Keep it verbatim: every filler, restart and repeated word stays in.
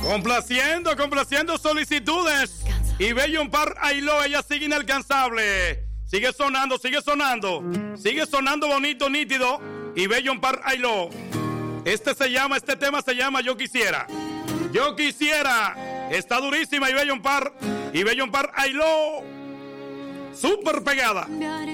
Complaciendo, complaciendo solicitudes. Y Bello un par Ailó, ella sigue inalcanzable. Sigue sonando, sigue sonando. Sigue sonando bonito, nítido. Y Bello un par Ailó. Este se llama, este tema se llama Yo Quisiera. Yo Quisiera. Está durísima y Bello un par. Y Bello un par Ailó. Súper pegada.